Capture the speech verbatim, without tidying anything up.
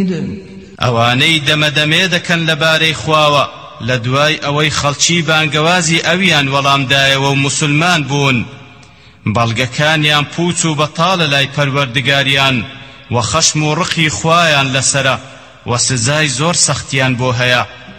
ئەوانەی دەمەدەمێ دەکەن لەبارەی خواوە لە دوای ئەوەی خەڵکی بانگەوازی ئەویان وەڵامدایەوە و موسڵمان بوون بەڵگەکانیان پوچ و بەتاڵە لای پەروەردگاریان و خەشم و ڕقی خوایان لەسرە و سزای زۆر سەختیان بۆ هەیە